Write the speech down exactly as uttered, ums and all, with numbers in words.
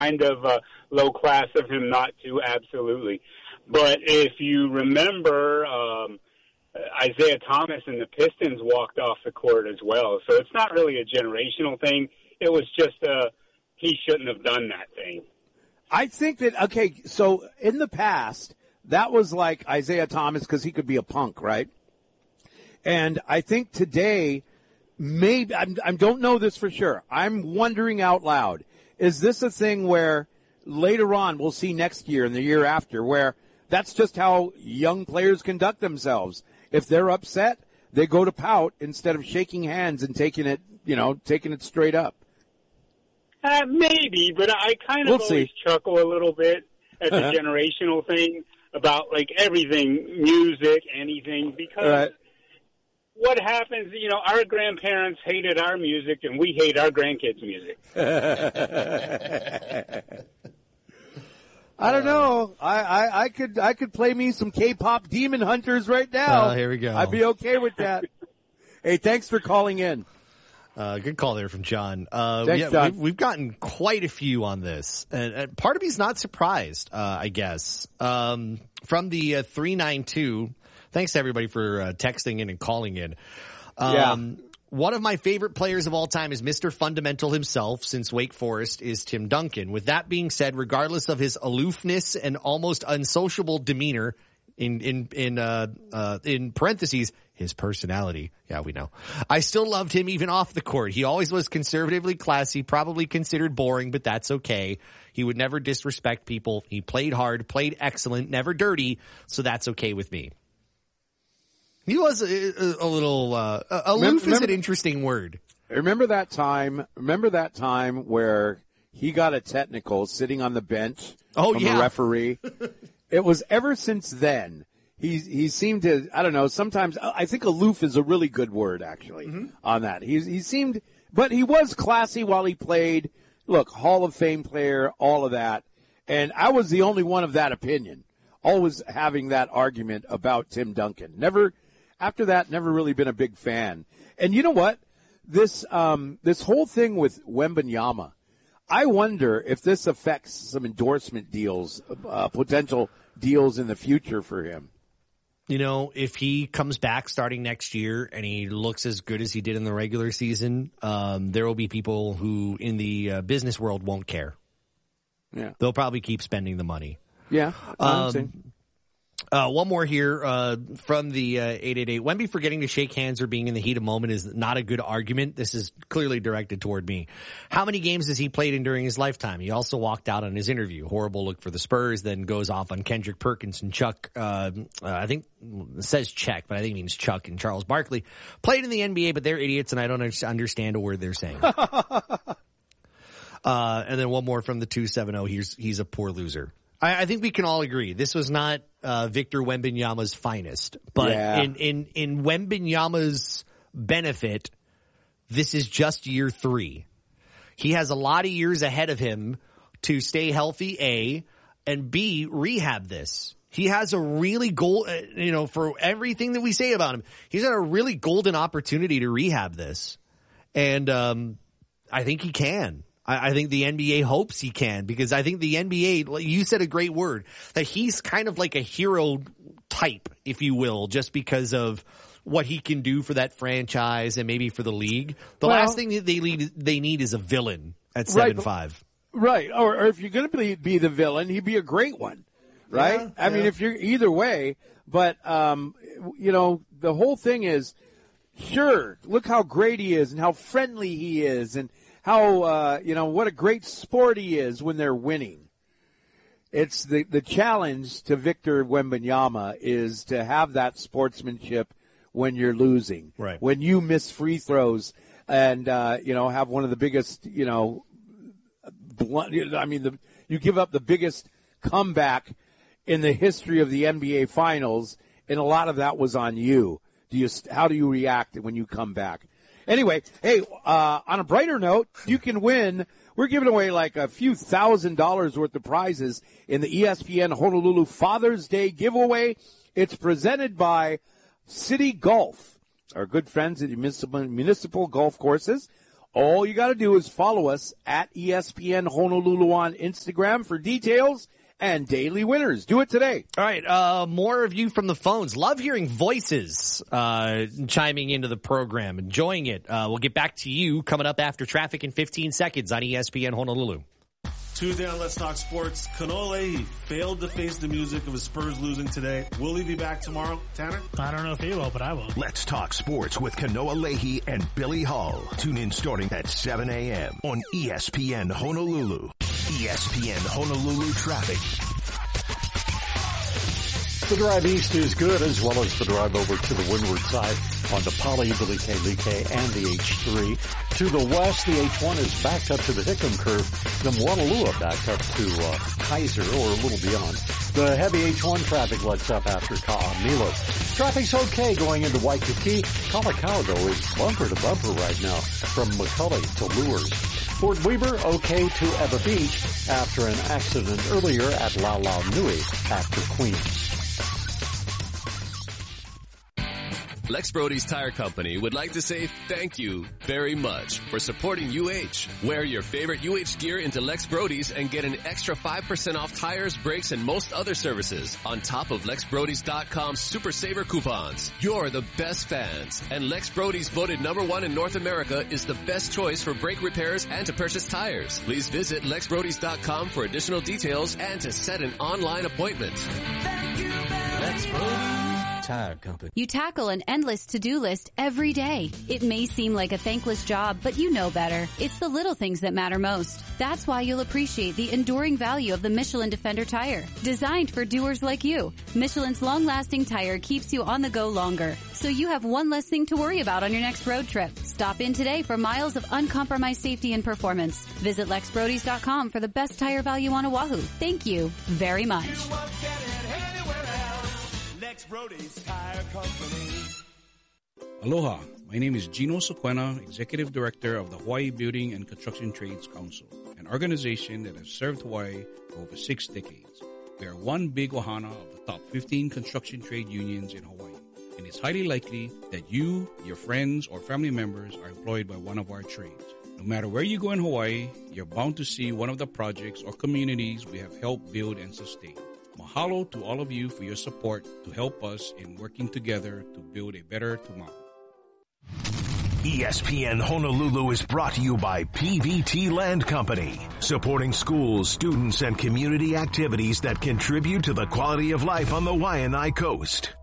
kind of uh, low class of him not to, absolutely. But if you remember, um, Isaiah Thomas and the Pistons walked off the court as well. So it's not really a generational thing. It was just uh, he shouldn't have done that thing. I think that, okay, so in the past, that was like Isaiah Thomas because he could be a punk, right? And I think today, maybe, I don't know this for sure. I'm wondering out loud, is this a thing where later on we'll see next year and the year after where that's just how young players conduct themselves? If they're upset, they go to pout instead of shaking hands and taking it, you know, taking it straight up. Uh, maybe, but I kind of we'll always see. chuckle a little bit at the generational thing about, like, everything, music, anything, because right. what happens, you know, our grandparents hated our music and we hate our grandkids' music. I don't know. I, I, I could I could play me some K-pop Demon Hunters right now. Oh, here we go. I'd be okay with that. Hey, thanks for calling in. Uh, good call there from John. Uh, Thanks, yeah, John. We've, we've gotten quite a few on this. And, and part of me's not surprised, uh, I guess. Um, from the uh, three nine two, thanks to everybody for uh, texting in and calling in. Um, yeah. One of my favorite players of all time is Mister Fundamental himself, since Wake Forest, is Tim Duncan. With that being said, regardless of his aloofness and almost unsociable demeanor, in in in uh, uh, in parentheses, his personality. Yeah, we know. I still loved him even off the court. He always was conservatively classy, probably considered boring, but that's okay. He would never disrespect people. He played hard, played excellent, never dirty, so that's okay with me. He was a, a, a little, uh, aloof remember, is an interesting word. Remember that time, remember that time where he got a technical sitting on the bench oh, from yeah. a referee? It was ever since then. He, he seemed to, I don't know, sometimes, I think aloof is a really good word, actually, mm-hmm. on that. He, he seemed, but he was classy while he played. Look, Hall of Fame player, all of that. And I was the only one of that opinion, always having that argument about Tim Duncan. Never, after that, never really been a big fan. And you know what? This, um, this whole thing with Wembanyama, I wonder if this affects some endorsement deals, uh, potential deals in the future for him. You know, if he comes back starting next year and he looks as good as he did in the regular season, um, there will be people who in the uh, business world won't care. Yeah. They'll probably keep spending the money. Yeah. Um, uh, one more here, uh, from the, uh, eight eight eight. Wemby forgetting to shake hands or being in the heat of moment is not a good argument. This is clearly directed toward me. How many games has he played in during his lifetime? He also walked out on his interview. Horrible look for the Spurs, then goes off on Kendrick Perkins and Chuck, uh, uh I think it says Czech, but I think it means Chuck and Charles Barkley. Played in the N B A, but they're idiots and I don't understand a word they're saying. uh, and then one more from the two seven zero. He's, he's a poor loser. I, I think we can all agree this was not uh, Victor Wembanyama's finest, but yeah. in in in Wembanyama's benefit, this is just year three. He has a lot of years ahead of him to stay healthy, A, and B, rehab this. He has a really gold, you know, for everything that we say about him, he's got a really golden opportunity to rehab this, and um, I think he can. I think the N B A hopes he can, because I think the N B A, you said a great word, that he's kind of like a hero type, if you will, just because of what he can do for that franchise and maybe for the league. The well, last thing that they need, they need is a villain at seven five. Right. Or, or if you're going to be, be the villain, he'd be a great one. Right? Yeah, I yeah. mean, if you're either way, but, um, you know, the whole thing is, sure, look how great he is and how friendly he is and how, uh, you know, what a great sport he is when they're winning. It's the, the challenge to Victor Wembanyama is to have that sportsmanship when you're losing. Right. When you miss free throws and, uh, you know, have one of the biggest, you know, blunt, I mean, the, you give up the biggest comeback in the history of the N B A Finals, and a lot of that was on you. Do you, how do you react when you come back? Anyway, hey, uh, on a brighter note, you can win. We're giving away like a few thousand dollars worth of prizes in the E S P N Honolulu Father's Day giveaway. It's presented by City Golf, our good friends at municipal, municipal golf courses. All you got to do is follow us at E S P N Honolulu on Instagram for details and daily winners. Do it today. All right, uh, more of you from the phones. Love hearing voices uh, chiming into the program. Enjoying it. Uh, we'll get back to you coming up after traffic in fifteen seconds on E S P N Honolulu. Tuesday on Let's Talk Sports, Kanoa Leahy failed to face the music of his Spurs losing today. Will he be back tomorrow, Tanner? I don't know if he will, but I will. Let's Talk Sports with Kanoa Leahy and Billy Hall. Tune in starting at seven a.m. on E S P N Honolulu. E S P N Honolulu traffic. The drive east is good, as well as the drive over to the windward side on the Pali, Bilike, and the H three. To the west, the H one is backed up to the Hickam curve. Then Waterloo backed up to uh, Kaiser, or a little beyond. The heavy H one traffic lets up after Ka'amilos. Traffic's okay going into Waikiki. Kalakaua, though, is bumper to bumper right now from McCully to Lures. Fort Weber, okay to Eva Beach after an accident earlier at Lau Lau Nui after Queens. Lex Brody's Tire Company would like to say thank you very much for supporting U H. Wear your favorite U H gear into Lex Brody's and get an extra five percent off tires, brakes, and most other services on top of Lex Brodys dot com Super Saver coupons. You're the best fans, and Lex Brody's voted number one in North America is the best choice for brake repairs and to purchase tires. Please visit Lex Brodys dot com for additional details and to set an online appointment. Thank you, Lex Brody's Tire Company. You tackle an endless to-do list every day. It may seem like a thankless job, but you know better. It's the little things that matter most. That's why you'll appreciate the enduring value of the Michelin Defender tire. Designed for doers like you, Michelin's long-lasting tire keeps you on the go longer, so you have one less thing to worry about on your next road trip. Stop in today for miles of uncompromised safety and performance. Visit Lex Brodys dot com for the best tire value on Oahu. Thank you very much. Lex Brody's Tire Company. Aloha, my name is Gino Sequena, Executive Director of the Hawaii Building and Construction Trades Council, an organization that has served Hawaii for over six decades. We are one big ohana of the top fifteen construction trade unions in Hawaii, and it's highly likely that you, your friends, or family members are employed by one of our trades. No matter where you go in Hawaii, you're bound to see one of the projects or communities we have helped build and sustain. Mahalo to all of you for your support to help us in working together to build a better tomorrow. E S P N Honolulu is brought to you by P V T Land Company, supporting schools, students, and community activities that contribute to the quality of life on the Waianae Coast.